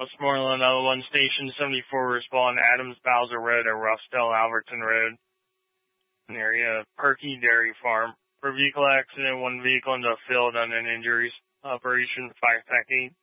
Westmoreland L1 Station 74 respond Adams Bowser Road or Roughdale Alverton Road. An area of Perky Dairy Farm. For vehicle accident, one vehicle into a field on an injuries. Operation 5 Pack 8.